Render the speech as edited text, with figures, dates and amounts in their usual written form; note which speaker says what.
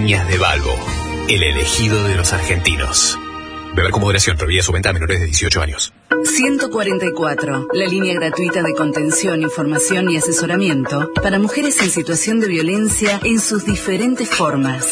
Speaker 1: Viñas de Balbo, el elegido de los argentinos. Beber con moderación, prohibida su venta a menores de 18 años.
Speaker 2: 144, la línea gratuita de contención, información y asesoramiento para mujeres en situación de violencia en sus diferentes formas.